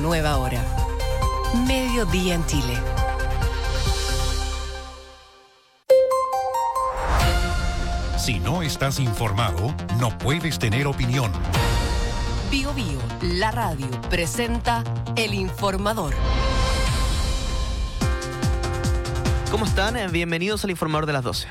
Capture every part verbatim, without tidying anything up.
nueva hora. Mediodía en Chile. Si no estás informado, no puedes tener opinión. Bio Bio, la radio, presenta El Informador. ¿Cómo están? Bienvenidos al Informador de las doce.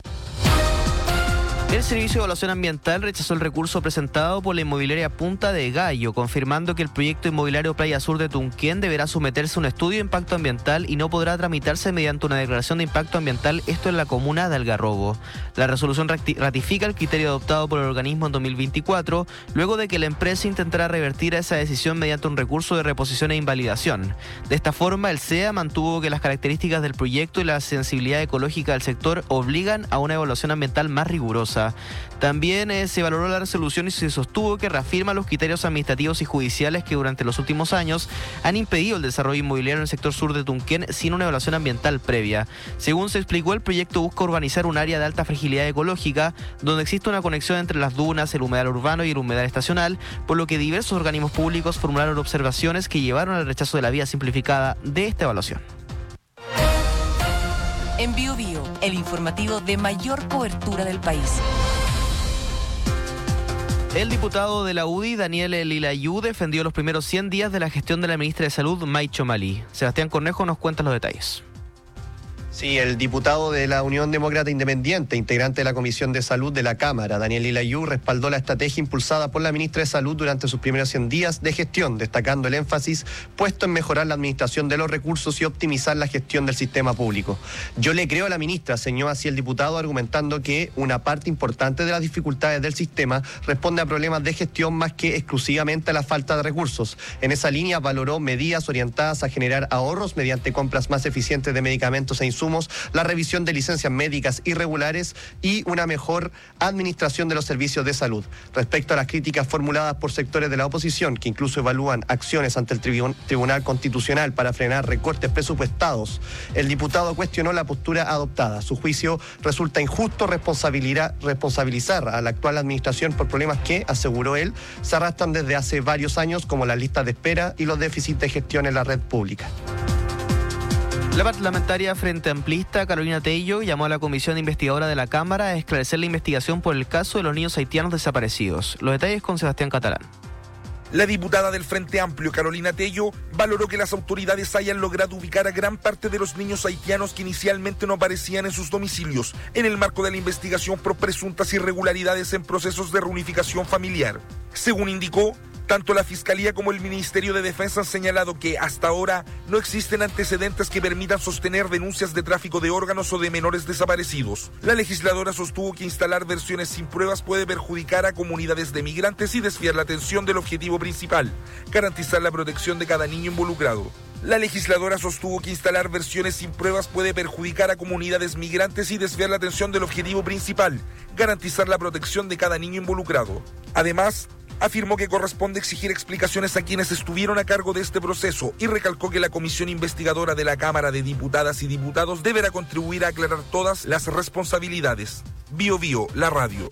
El Servicio de Evaluación Ambiental rechazó el recurso presentado por la inmobiliaria Punta de Gallo, confirmando que el proyecto inmobiliario Playa Sur de Tunquén deberá someterse a un estudio de impacto ambiental y no podrá tramitarse mediante una declaración de impacto ambiental, esto en la comuna de Algarrobo. La resolución ratifica el criterio adoptado por el organismo en dos mil veinticuatro, luego de que la empresa intentara revertir esa decisión mediante un recurso de reposición e invalidación. De esta forma, el C E A mantuvo que las características del proyecto y la sensibilidad ecológica del sector obligan a una evaluación ambiental más rigurosa. También eh, se valoró la resolución y se sostuvo que reafirma los criterios administrativos y judiciales que durante los últimos años han impedido el desarrollo inmobiliario en el sector sur de Tunquén sin una evaluación ambiental previa. Según se explicó, el proyecto busca urbanizar un área de alta fragilidad ecológica donde existe una conexión entre las dunas, el humedal urbano y el humedal estacional, por lo que diversos organismos públicos formularon observaciones que llevaron al rechazo de la vía simplificada de esta evaluación. En Bio Bio, el informativo de mayor cobertura del país. El diputado de la U D I, Daniel Lilayú, defendió los primeros cien días de la gestión de la ministra de Salud, May Chomalí. Sebastián Cornejo nos cuenta los detalles. Sí, el diputado de la Unión Demócrata Independiente, integrante de la Comisión de Salud de la Cámara, Daniel Lilayú, respaldó la estrategia impulsada por la ministra de Salud durante sus primeros cien días de gestión, destacando el énfasis puesto en mejorar la administración de los recursos y optimizar la gestión del sistema público. Yo le creo a la ministra, señaló así el diputado, argumentando que una parte importante de las dificultades del sistema responde a problemas de gestión más que exclusivamente a la falta de recursos. En esa línea valoró medidas orientadas a generar ahorros mediante compras más eficientes de medicamentos e insumos, la revisión de licencias médicas irregulares y una mejor administración de los servicios de salud. Respecto a las críticas formuladas por sectores de la oposición, que incluso evalúan acciones ante el tribun- Tribunal Constitucional para frenar recortes presupuestados, el diputado cuestionó la postura adoptada. A su juicio, resulta injusto responsabilizar, responsabilizar a la actual administración por problemas que, aseguró él, se arrastran desde hace varios años, como las listas de espera y los déficits de gestión en la red pública. La parlamentaria Frente Amplista, Carolina Tello, llamó a la comisión investigadora de la Cámara a esclarecer la investigación por el caso de los niños haitianos desaparecidos. Los detalles con Sebastián Catalán. La diputada del Frente Amplio, Carolina Tello, valoró que las autoridades hayan logrado ubicar a gran parte de los niños haitianos que inicialmente no aparecían en sus domicilios en el marco de la investigación por presuntas irregularidades en procesos de reunificación familiar. Según indicó, tanto la Fiscalía como el Ministerio de Defensa han señalado que hasta ahora no existen antecedentes que permitan sostener denuncias de tráfico de órganos o de menores desaparecidos. La legisladora sostuvo que instalar versiones sin pruebas puede perjudicar a comunidades de migrantes y desviar la atención del objetivo principal, garantizar la protección de cada niño involucrado. La legisladora sostuvo que instalar versiones sin pruebas puede perjudicar a comunidades migrantes y desviar la atención del objetivo principal, garantizar la protección de cada niño involucrado. Además, afirmó que corresponde exigir explicaciones a quienes estuvieron a cargo de este proceso y recalcó que la comisión investigadora de la Cámara de Diputadas y Diputados deberá contribuir a aclarar todas las responsabilidades. Bio Bio, la radio.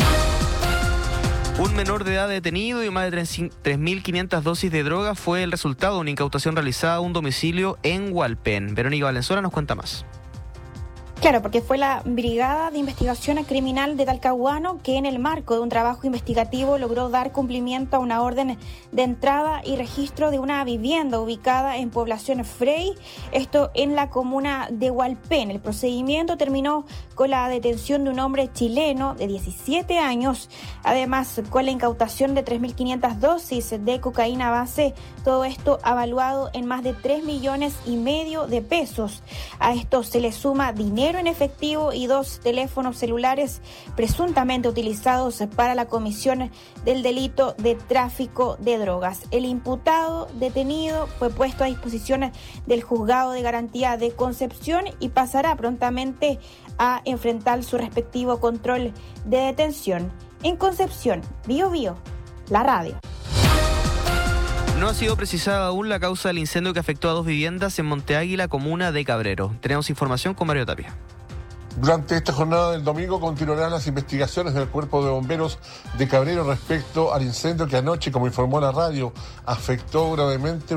Un menor de edad detenido y más de tres mil quinientas dosis de droga fue el resultado de una incautación realizada a un domicilio en Hualpén. Verónica Valenzuela nos cuenta más. Claro, porque fue la Brigada de Investigación Criminal de Talcahuano que en el marco de un trabajo investigativo logró dar cumplimiento a una orden de entrada y registro de una vivienda ubicada en población Frey, esto en la comuna de Hualpén. El procedimiento terminó con la detención de un hombre chileno de diecisiete años, además con la incautación de tres mil quinientas dosis de cocaína base, todo esto avaluado en más de tres millones y medio de pesos. A esto se le suma dinero en efectivo y dos teléfonos celulares presuntamente utilizados para la comisión del delito de tráfico de drogas. El imputado detenido fue puesto a disposición del Juzgado de Garantía de Concepción y pasará prontamente a enfrentar su respectivo control de detención. En Concepción, Bio Bio, la radio. No ha sido precisada aún la causa del incendio que afectó a dos viviendas en Monte Águila, comuna de Cabrero. Tenemos información con Mario Tapia. Durante esta jornada del domingo continuarán las investigaciones del Cuerpo de Bomberos de Cabrero respecto al incendio que anoche, como informó la radio, afectó gravemente